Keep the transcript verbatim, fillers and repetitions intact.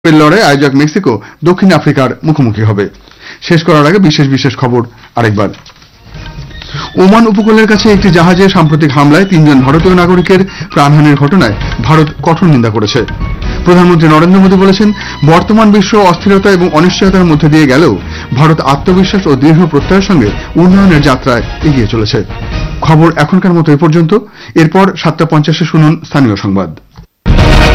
লড়াই আয়োজক মেক্সিকো দক্ষিণ আফ্রিকার মুখোমুখি হবে। শেষ করার আগে বিশেষ বিশেষ খবর আরেকবার। ওমান উপকূলের কাছে একটি জাহাজে সাম্প্রতিক হামলায় তিনজন ভারতীয় নাগরিকের প্রাণহানির ঘটনায় ভারত কঠোর নিন্দা করেছে। প্রধানমন্ত্রী নরেন্দ্র মোদী বলেছেন, বর্তমান বিশ্ব অস্থিরতা এবং অনিশ্চয়তার মধ্যে দিয়ে গেলেও ভারত আত্মবিশ্বাস ও দৃঢ় প্রত্যয়ের সঙ্গে উন্নয়নের যাত্রায় এগিয়ে চলেছে। খবর এখনকার মতো এ পর্যন্ত। এরপর সাতটা পঞ্চাশে শুনুন স্থানীয় সংবাদ।